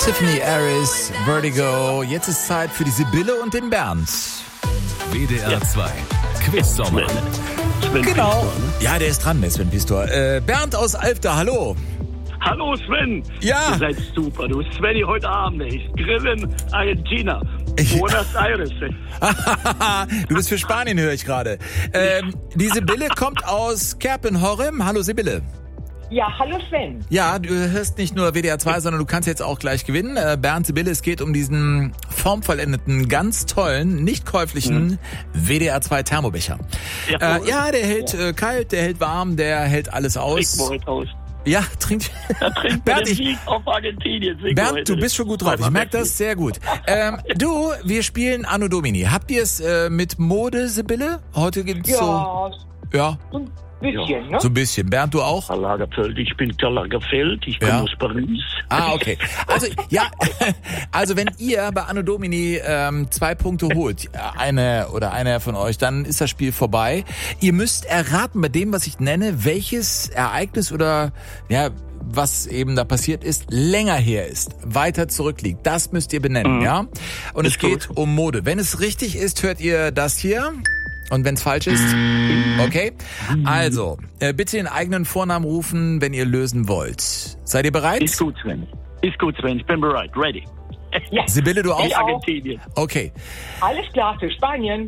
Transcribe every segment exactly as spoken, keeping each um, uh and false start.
Tiffany Harris, Vertigo. Jetzt ist Zeit für die Sibylle und den Bernd. W D R zwei, Quiz-Sommer. Genau. Ja, der ist dran, der Sven Pistor. Äh, Bernd aus Alfter, hallo. Hallo Sven. Ja. Ihr seid super. Du Svenny heute Abend, ey. Grillen Argentina. Buenos Aires. Ey. Du bist für Spanien, höre ich gerade. Ähm, die Sibylle kommt aus Kerpenhorem. Hallo Sibylle. Ja, hallo Sven. Ja, du hörst nicht nur W D R zwei, sondern du kannst jetzt auch gleich gewinnen. Äh, Bernd, Sibylle, es geht um diesen formvollendeten, ganz tollen, nicht käuflichen mhm. W D R zwei Thermobecher. Ja, äh, ja der hält ja. Äh, kalt, der hält warm, der hält alles aus. Trink aus. Ja, trinkt. Trinkt Bernd, ich, Sieg auf Argentinien. Bernd, du bist schon gut drauf. Ich merke das sehr gut. Ähm, du, wir spielen Anno Domini. Habt ihr es äh, mit Mode, Sibylle? Heute geht's ja, so. Ja. Ein bisschen, ne? So ein bisschen. Bernd, du auch? Karl Lagerfeld, ich bin Karl Lagerfeld, ich komme ja. aus Paris. Ah, okay. Also, ja, also wenn ihr bei Anno Domini ähm, zwei Punkte holt, eine oder einer von euch, dann ist das Spiel vorbei. Ihr müsst erraten bei dem, was ich nenne, welches Ereignis oder, ja, was eben da passiert ist, länger her ist, weiter zurückliegt. Das müsst ihr benennen, mhm. ja? Und ist es geht gut. um Mode. Wenn es richtig ist, hört ihr das hier. Und wenn es falsch ist, okay? Also, äh, bitte den eigenen Vornamen rufen, wenn ihr lösen wollt. Seid ihr bereit? Ist gut, Sven. Ist gut, Sven. Ich bin bereit. Ready. Ja. Sibylle, du auch? Argentinien. Okay. Alles klar für Spanien.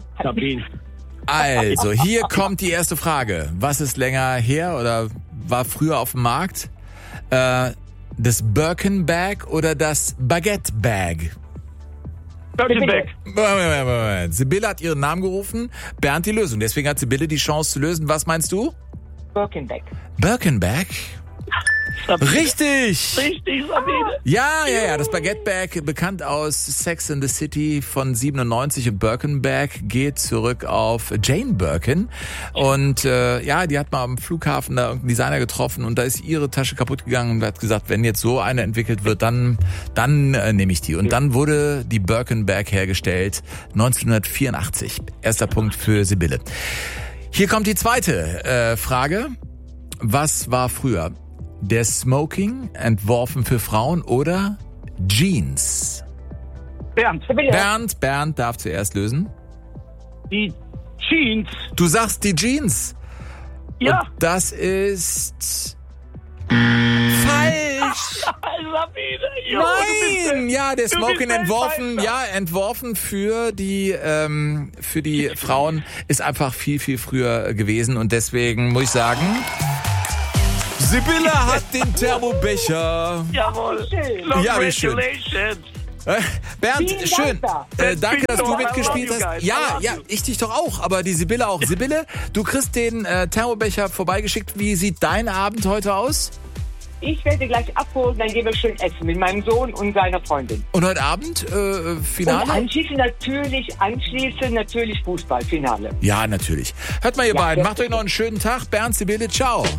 Also, hier kommt die erste Frage. Was ist länger her oder war früher auf dem Markt? Äh, das Birkin Bag oder das Baguette Bag? Birkenbeck. Sibylle hat ihren Namen gerufen, Bernd die Lösung. Deswegen hat Sibylle die Chance zu lösen. Was meinst du? Birkenbeck. Birkenbeck? Richtig! Richtig, Sabine. Ja, ja, ja. Das Baguette Bag, bekannt aus Sex and the City von siebenundneunzig, und Birkenbeck geht zurück auf Jane Birkin. Und äh, ja, die hat mal am Flughafen da irgendeinen Designer getroffen und da ist ihre Tasche kaputt gegangen und hat gesagt, wenn jetzt so eine entwickelt wird, dann dann äh, nehme ich die. Und dann wurde die Birkenbeck hergestellt, neunzehnhundertvierundachtzig. Erster Punkt für Sibylle. Hier kommt die zweite äh, Frage. Was war früher? Der Smoking, entworfen für Frauen, oder Jeans? Bernd. Bernd, Bernd darf zuerst lösen. Die Jeans. Du sagst die Jeans. Ja. Und das ist falsch. Sabine. Jo, Nein, ja, der Smoking entworfen, Weltmeister. ja, entworfen für die ähm, für die Frauen ist einfach viel viel früher gewesen und deswegen muss ich sagen, Sibylle hat den Thermobecher. Jawohl. Ja, wie schön. Congratulations. Äh, Bernd, Vielen schön. Dank. Äh, danke, dass du I mitgespielt love you hast. guys. Ja, I love ja, you. ich dich doch auch, aber die Sibylle auch. Sibylle, du kriegst den äh, Thermobecher vorbeigeschickt. Wie sieht dein Abend heute aus? Ich werde gleich abholen, dann gehen wir schön essen mit meinem Sohn und seiner Freundin. Und heute Abend äh, Finale? Und anschließend natürlich, anschließend natürlich Fußballfinale. Ja, natürlich. Hört mal, ihr Ja, beiden, ja. macht euch noch einen schönen Tag. Bernd, Sibylle, ciao.